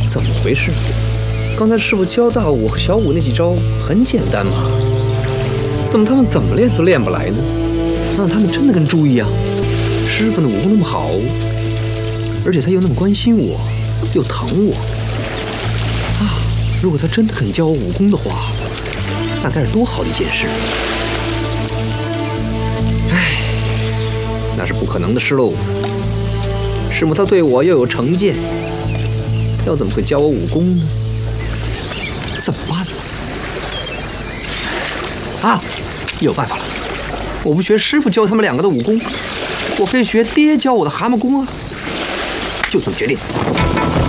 怎么回事？刚才师傅教大武和小武那几招很简单嘛，怎么他们怎么练都练不来呢？难道他们真的跟猪一样？师傅的武功那么好，而且他又那么关心我，又疼我啊！如果他真的肯教我武功的话，那该是多好的一件事！唉，那是不可能的事喽。师母她对我又有成见，要怎么会教我武功呢？怎么办呢？啊，有办法了！我不学师傅教他们两个的武功，我可以学爹教我的蛤蟆功啊！就这么决定。